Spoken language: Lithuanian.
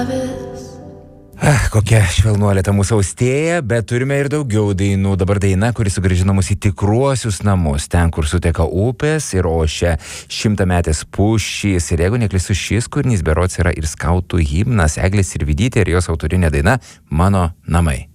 Kokia švelnuolė ta mūsų austėja, bet turime ir daugiau dainų. Dabar daina, kuri sugrąžina mus į tikruosius namus, ten, kur suteka upės ir ošia šimtametės pušys. Ir jeigu neklystu, šis kūrinys berods yra ir skautų himnas, Eglės Sirvydytė ir jos autorinė daina Mano namai.